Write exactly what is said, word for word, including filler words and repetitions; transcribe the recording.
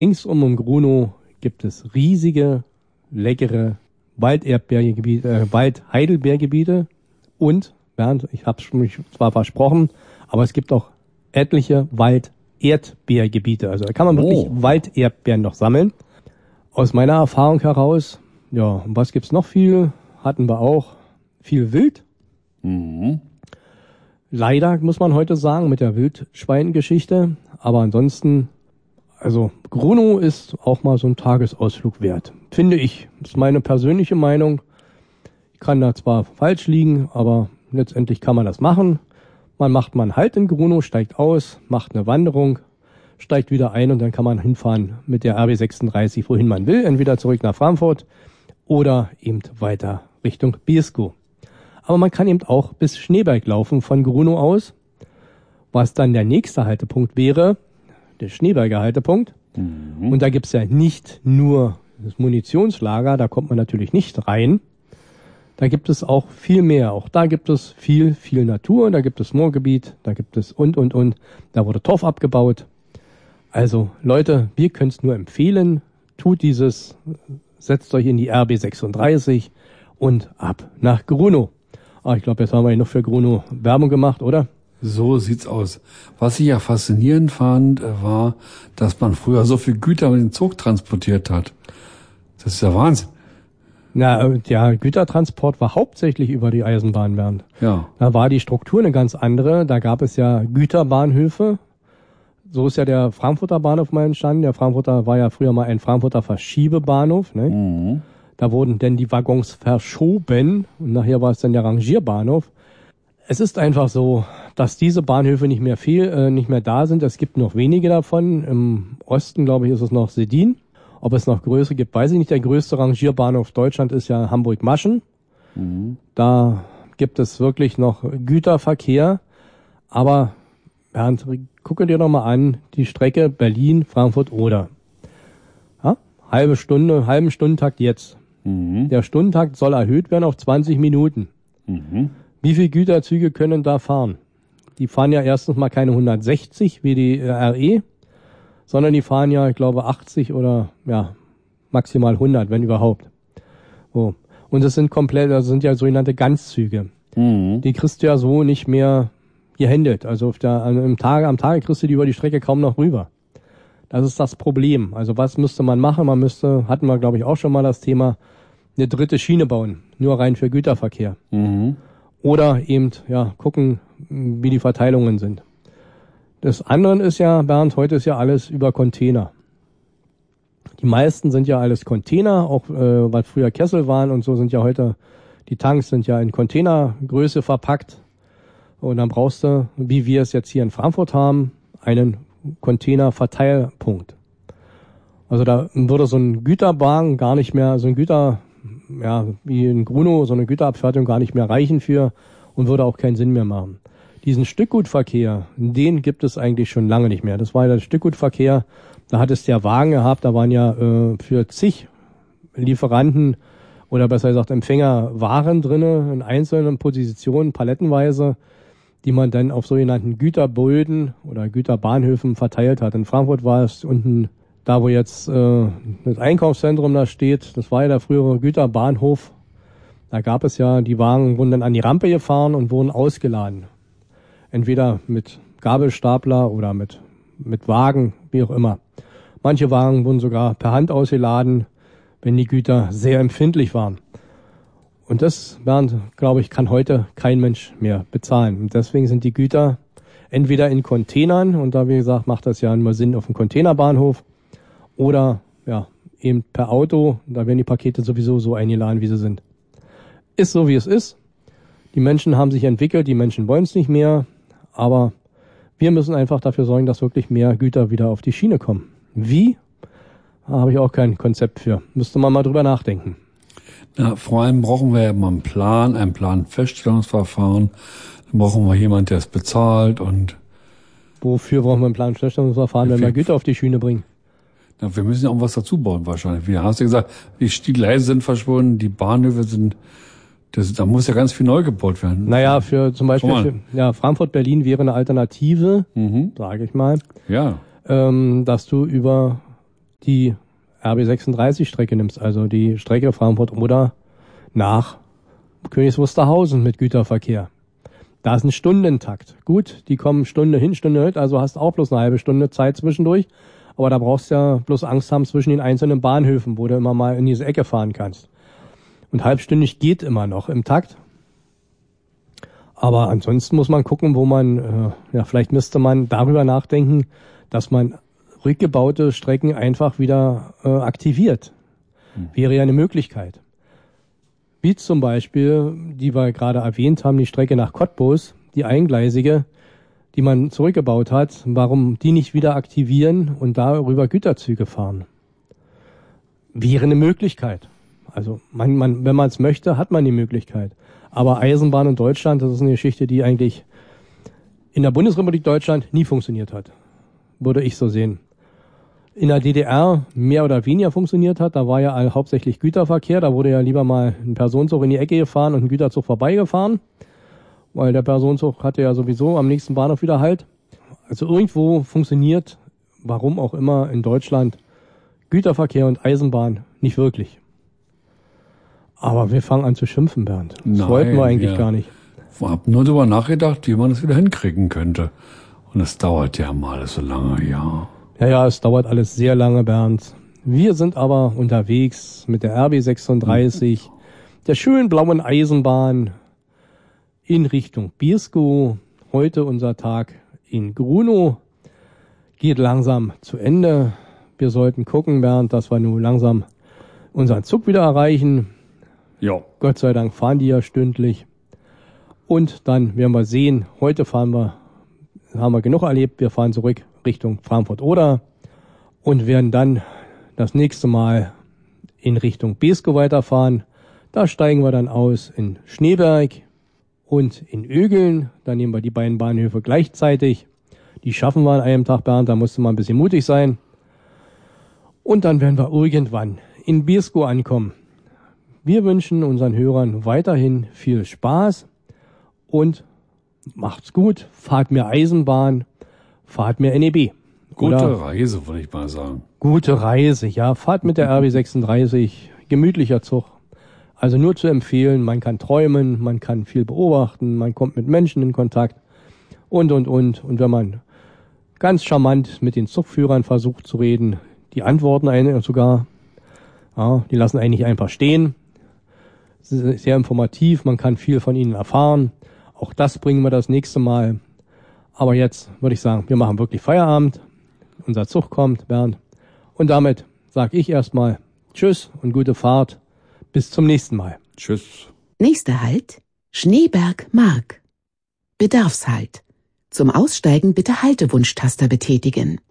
Ringsum um Grunow gibt es riesige, leckere Walderdbeergebiete, äh, Waldheidelbeergebiete und, Bernd, ich habe es mich zwar versprochen, aber es gibt auch etliche Walderdbeergebiete. Also da kann man wirklich Oh. Walderdbeeren noch sammeln. Aus meiner Erfahrung heraus, ja, was gibt's noch viel? Hatten wir auch viel Wild. Mhm. Leider muss man heute sagen, mit der Wildschweingeschichte. Aber ansonsten, also Grunow ist auch mal so ein Tagesausflug wert. Finde ich. Das ist meine persönliche Meinung. Ich kann da zwar falsch liegen, aber letztendlich kann man das machen. Man macht mal einen Halt in Grunow, steigt aus, macht eine Wanderung, steigt wieder ein und dann kann man hinfahren mit der R B sechsunddreißig, wohin man will. Entweder zurück nach Frankfurt oder eben weiter Richtung Beeskow. Aber man kann eben auch bis Schneeberg laufen von Grunow aus, was dann der nächste Haltepunkt wäre, der Schneeberger Haltepunkt. Mhm. Und da gibt's ja nicht nur das Munitionslager, da kommt man natürlich nicht rein. Da gibt es auch viel mehr. Auch da gibt es viel, viel Natur. Da gibt es Moorgebiet, da gibt es und, und, und. Da wurde Torf abgebaut. Also Leute, wir können es nur empfehlen. Tut dieses, setzt euch in die R B sechsunddreißig und ab nach Grunow. Ah, ich glaube, jetzt haben wir noch für Grunow Werbung gemacht, oder? So sieht's aus. Was ich ja faszinierend fand, war, dass man früher so viel Güter mit dem Zug transportiert hat. Das ist ja Wahnsinn. Na, der Gütertransport war hauptsächlich über die Eisenbahn, Bernd. Ja. Da war die Struktur eine ganz andere. Da gab es ja Güterbahnhöfe. So ist ja der Frankfurter Bahnhof mal entstanden. Der Frankfurter war ja früher mal ein Frankfurter Verschiebebahnhof. Ne? Mhm. Da wurden denn die Waggons verschoben und nachher war es dann der Rangierbahnhof. Es ist einfach so, dass diese Bahnhöfe nicht mehr viel, äh, nicht mehr da sind. Es gibt noch wenige davon. Im Osten, glaube ich, ist es noch Sedin. Ob es noch größere gibt, weiß ich nicht. Der größte Rangierbahnhof Deutschland ist ja Hamburg-Maschen. Mhm. Da gibt es wirklich noch Güterverkehr. Aber Bernd, gucke dir doch mal an, die Strecke Berlin-Frankfurt-Oder. Ja? Halbe Stunde, halben Stundentakt jetzt. Mhm. Der Stundentakt soll erhöht werden auf zwanzig Minuten. Mhm. Wie viele Güterzüge können da fahren? Die fahren ja erstens mal keine hundertsechzig wie die R E, sondern die fahren ja, ich glaube, achtzig oder ja maximal hundert, wenn überhaupt. So. Und es sind komplett, das sind ja sogenannte Ganzzüge. Mhm. Die kriegst du ja so nicht mehr gehandelt. Also auf der, am Tage, am Tage kriegst du die über die Strecke kaum noch rüber. Das ist das Problem. Also was müsste man machen? Man müsste, hatten wir glaube ich auch schon mal das Thema, eine dritte Schiene bauen, nur rein für Güterverkehr. Mhm. Oder eben ja gucken, wie die Verteilungen sind. Das andere ist ja, Bernd, heute ist ja alles über Container. Die meisten sind ja alles Container, auch äh, was früher Kessel waren und so sind ja heute, die Tanks sind ja in Containergröße verpackt. Und dann brauchst du, wie wir es jetzt hier in Frankfurt haben, einen Containerverteilpunkt. Also da würde so ein Güterwagen gar nicht mehr, so ein Güter, ja, wie in Grunow, so eine Güterabfertigung gar nicht mehr reichen für und würde auch keinen Sinn mehr machen. Diesen Stückgutverkehr, den gibt es eigentlich schon lange nicht mehr. Das war ja der Stückgutverkehr, da hat es der Wagen gehabt, da waren ja äh, für zig Lieferanten oder besser gesagt Empfänger Waren drinne in einzelnen Positionen, palettenweise, die man dann auf sogenannten Güterböden oder Güterbahnhöfen verteilt hat. In Frankfurt war es unten, da wo jetzt äh, das Einkaufszentrum da steht, das war ja der frühere Güterbahnhof. Da gab es ja, die Wagen wurden dann an die Rampe gefahren und wurden ausgeladen. Entweder mit Gabelstapler oder mit, mit Wagen, wie auch immer. Manche Wagen wurden sogar per Hand ausgeladen, wenn die Güter sehr empfindlich waren. Und das, Bernd, glaube ich, kann heute kein Mensch mehr bezahlen. Und deswegen sind die Güter entweder in Containern, und da, wie gesagt, macht das ja nur Sinn auf dem Containerbahnhof, oder ja eben per Auto, da werden die Pakete sowieso so eingeladen, wie sie sind. Ist so, wie es ist. Die Menschen haben sich entwickelt, die Menschen wollen es nicht mehr, aber wir müssen einfach dafür sorgen, dass wirklich mehr Güter wieder auf die Schiene kommen. Wie? Da habe ich auch kein Konzept für. Müsste man mal drüber nachdenken. Na, vor allem brauchen wir ja mal einen Plan, ein Planfeststellungsverfahren. Dann brauchen wir jemanden, der es bezahlt und... Wofür brauchen wir ein Planfeststellungsverfahren, wenn wir Güter auf die Schiene bringen? Na, wir müssen ja auch was dazu bauen wahrscheinlich. Wie hast du gesagt, die Gleise sind verschwunden, die Bahnhöfe sind... Das, da muss ja ganz viel neu gebaut werden. Naja, für zum Beispiel für, ja, Frankfurt-Berlin wäre eine Alternative, mhm. sage ich mal. Ja. Ähm, dass du über die R B sechsunddreißig Strecke nimmst, also die Strecke Frankfurt-Oder nach Königs Wusterhausen mit Güterverkehr. Da ist ein Stundentakt. Gut, die kommen Stunde hin, Stunde hin, also hast auch bloß eine halbe Stunde Zeit zwischendurch. Aber da brauchst du ja bloß Angst haben zwischen den einzelnen Bahnhöfen, wo du immer mal in diese Ecke fahren kannst. Und halbstündig geht immer noch im Takt. Aber ansonsten muss man gucken, wo man, äh, ja, vielleicht müsste man darüber nachdenken, dass man rückgebaute Strecken einfach wieder äh, aktiviert. Hm. Wäre ja eine Möglichkeit. Wie zum Beispiel, die wir gerade erwähnt haben, die Strecke nach Cottbus, die eingleisige, die man zurückgebaut hat, warum die nicht wieder aktivieren und darüber Güterzüge fahren? Wäre eine Möglichkeit. Also man, man, wenn man es möchte, hat man die Möglichkeit. Aber Eisenbahn in Deutschland, das ist eine Geschichte, die eigentlich in der Bundesrepublik Deutschland nie funktioniert hat. Würde ich so sehen. In der D D R mehr oder weniger funktioniert hat, da war ja hauptsächlich Güterverkehr, da wurde ja lieber mal ein Personenzug in die Ecke gefahren und ein Güterzug vorbeigefahren, weil der Personenzug hatte ja sowieso am nächsten Bahnhof wieder Halt. Also irgendwo funktioniert, warum auch immer in Deutschland, Güterverkehr und Eisenbahn nicht wirklich. Aber wir fangen an zu schimpfen, Bernd. Das Nein, wollten wir eigentlich ja. gar nicht. Ich habe nur darüber nachgedacht, wie man das wieder hinkriegen könnte. Und es dauert ja mal so lange, ja. Ja, ja, es dauert alles sehr lange, Bernd. Wir sind aber unterwegs mit der R B sechsunddreißig, mhm. der schönen blauen Eisenbahn in Richtung Beerskow. Heute unser Tag in Grunow geht langsam zu Ende. Wir sollten gucken, Bernd, dass wir nun langsam unseren Zug wieder erreichen. Ja. Gott sei Dank fahren die ja stündlich. Und dann werden wir sehen, heute fahren wir, haben wir genug erlebt, wir fahren zurück Richtung Frankfurt-Oder und werden dann das nächste Mal in Richtung Beerskow weiterfahren. Da steigen wir dann aus in Schneeberg und in Ögeln. Dann nehmen wir die beiden Bahnhöfe gleichzeitig. Die schaffen wir an einem Tag, Bernd, da musste man ein bisschen mutig sein. Und dann werden wir irgendwann in Beerskow ankommen. Wir wünschen unseren Hörern weiterhin viel Spaß und macht's gut, fahrt mehr Eisenbahn, fahrt mehr N E B. Gute Oder Reise, würde ich mal sagen. Gute Reise, ja. Fahrt mit der R B sechsunddreißig, gemütlicher Zug. Also nur zu empfehlen, man kann träumen, man kann viel beobachten, man kommt mit Menschen in Kontakt und, und, und. Und wenn man ganz charmant mit den Zugführern versucht zu reden, die antworten einen sogar, ja, die lassen einen nicht einfach stehen. Sehr informativ, man kann viel von ihnen erfahren. Auch das bringen wir das nächste Mal. Aber jetzt würde ich sagen, wir machen wirklich Feierabend. Unser Zug kommt, Bernd. Und damit sage ich erstmal Tschüss und gute Fahrt. Bis zum nächsten Mal. Tschüss. Nächster Halt, Schneeberg-Mark. Bedarfshalt. Zum Aussteigen bitte Haltewunschtaster betätigen.